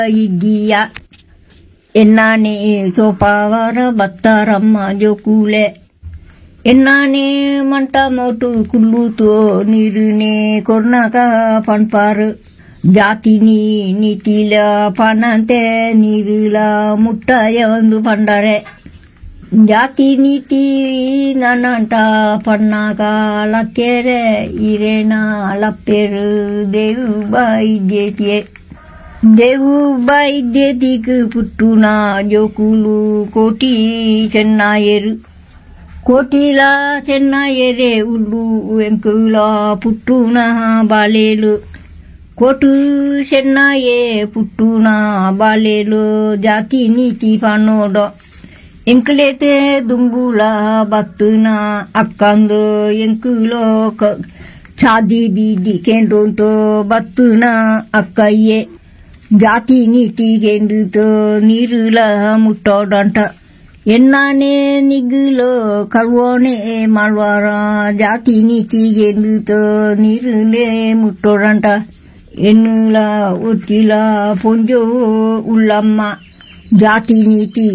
ಇದ್ದೀಯ ಎನ್ನಾನೆ ಸೋಪಾವರ ಬತ್ತಾರಮ್ಮ ಜೋಕೂಲೆ ಎನ್ನಾನೆ ಮಂಟ ಮೋಟು ಕುಲ್ಲುತೋ ನೀರುನೆ ಕೊರ್ನಾಕ ಪಣ್ಪಾರು ಜಾತಿನಿ ನೀತಿಲ ಪಣಂತೆ ನೀರುಲ ಮುಟ್ಟಾಯ ಒಂದು ಪಂಡರೆ ಜಾತಿ ನೀತಿ ನನ್ನಂಟ ಪಣ್ಣಾಕ ಲಕ್ಕೆರೆ ಇರೇನ ಲಪ್ಪೆರು ದೇವು ಬಾಯಿದ್ಯೇತಿಯೇ ದೇವು ಬಾಯಿದ್ಯೇತಿಕ್ ಪುಟ್ಟುನ ಜೋಕುಲು ಕೋಟಿ ಚೆನ್ನಾಯರು ಕೋಟಿಲ ಚೆನ್ನಾಯರೆ ಉಲ್ಲು ಎಂಕುಲ ಪುಟ್ಟುನ ಬಾಲೇಲು ಕೋಟು ಚೆನ್ನಾಯೇ ಪುಟ್ಟುನ ಬಾಲೇಲು ಜಾತಿ ನೀತಿ ಪನ್ನೋಡ ಎಂಕಲೇತೆ ದುಂಬುಲ ಬತ್ತುನ ಅಕ್ಕಂದು ಎಂಕುಲೋ ಚಾದಿ ಬೀದಿ ಕೆಂಡೊಂತೋ ಬತ್ತುನ ಅಕ್ಕಯ್ಯೆ ಜಾತಿ ನೀತಿ ಗೆಂಡುತೋ ನೀರುಲ ಮುಟ್ಟೋಡಂಟ ಎನ್ನಾನೆ ನಿಗುಲೋ ಕಳ್ವೋಣೆ ಮಾಡ್ವಾರ ಜಾತಿ ನೀತಿ ಗೆಂಡುತೋ ನೀರುಲೆ ಮುಟ್ಟೋಡಂಟ ಎನ್ನುಲ ಒತ್ತಿಲ ಪೊಂಜೋ ಉಳ್ಳಮ್ಮ ಜಾತಿ ನೀತಿ